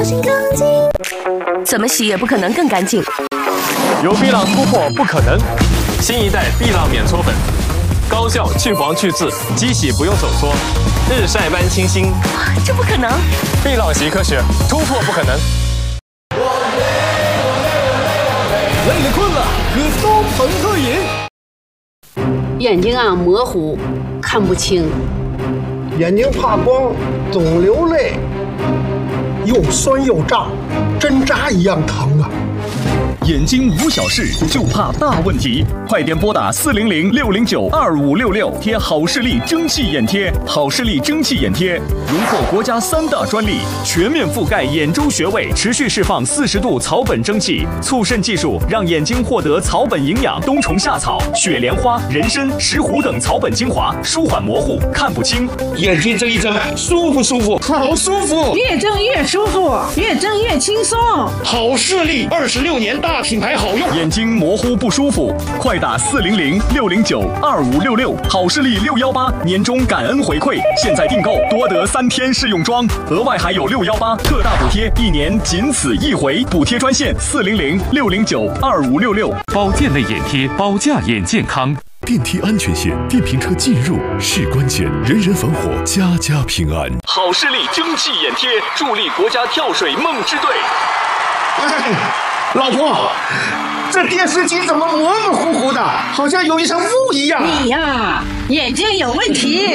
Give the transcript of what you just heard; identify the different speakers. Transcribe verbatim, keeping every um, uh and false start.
Speaker 1: 怎么洗也不可能更干净。
Speaker 2: 有碧浪突破不可能，新一代碧浪免搓粉，高效去黄去渍，机洗不用手搓，日晒般清新。
Speaker 1: 这不可能！
Speaker 2: 碧浪洗科学，突破不可能。累了困了，喝松粉喝饮。
Speaker 3: 眼睛啊模糊，看不清。
Speaker 4: 眼睛怕光，总流泪，又酸又胀，针扎一样疼啊！
Speaker 5: 眼睛无小事，就怕大问题。快点拨打四零零六零九二五六六，贴好视力蒸汽眼贴。好视力蒸汽眼贴荣获国家三大专利，全面覆盖眼周穴位，持续释放四十度草本蒸汽，促渗技术让眼睛获得草本营养，冬虫夏草、雪莲花、人参、石斛等草本精华，舒缓模糊，看不清。
Speaker 6: 眼睛睁一睁，舒服舒服，好舒服，
Speaker 7: 越睁越舒服，越睁越轻松。
Speaker 6: 好视力二十六年大品牌，好用。
Speaker 5: 眼睛模糊不舒服，快打四零零六零九二五六六，好视力六幺八年终感恩回馈，现在订购多得三天试用装，额外还有六幺八特大补贴，一年仅此一回。补贴专线四零零六零九二五六六。
Speaker 8: 保健类眼贴，保驾眼健康。
Speaker 9: 电梯安全线，电瓶车进入事关键，人人防火，家家平安。
Speaker 5: 好视力蒸汽眼贴，助力国家跳水梦之队。
Speaker 6: 哎，老婆，这电视机怎么模模糊糊的，好像有一层雾一样？
Speaker 7: 你呀，眼睛有问题。